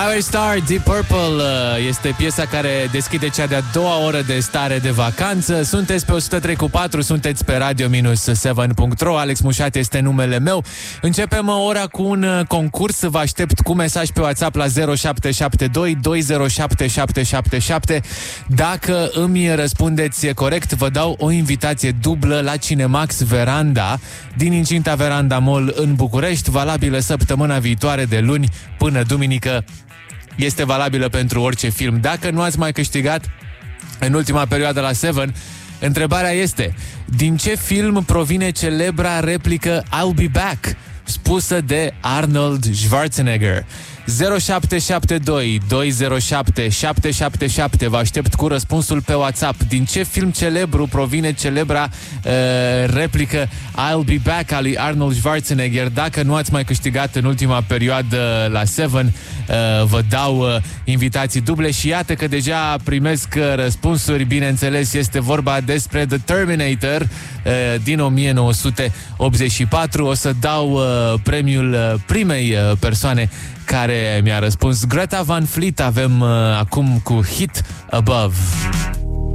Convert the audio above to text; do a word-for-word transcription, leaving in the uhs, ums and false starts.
Highway Star, Deep Purple este piesa care deschide cea de-a doua oră de stare de vacanță. Sunteți pe o sută trei cu patru, sunteți pe radio șapte punct ro. Alex Mușat este numele meu. Începem ora cu un concurs. Vă aștept cu mesaj pe WhatsApp la zero șapte șapte doi doi zero șapte șapte șapte șapte. Dacă îmi răspundeți corect, vă dau o invitație dublă la Cinemax Veranda din incinta Veranda Mall în București, valabilă săptămâna viitoare de luni până duminică. Este valabilă pentru orice film. Dacă nu ați mai câștigat în ultima perioadă la Seven, întrebarea este: din ce film provine celebra replică I'll be back, spusă de Arnold Schwarzenegger? zero șapte șapte doi doi zero șapte șapte șapte șapte. Vă aștept cu răspunsul pe WhatsApp. Din ce film celebru provine celebra uh, replică I'll be back a lui Arnold Schwarzenegger? Dacă nu ați mai câștigat în ultima perioadă la Seven, uh, vă dau uh, invitații duble și iată că deja primesc uh, răspunsuri. Bineînțeles, este vorba despre The Terminator uh, din o mie nouă sute optzeci și patru. O să dau uh, premiul uh, primei uh, persoane care mi-a răspuns. Greta Van Fleet avem uh, acum cu Hit Above.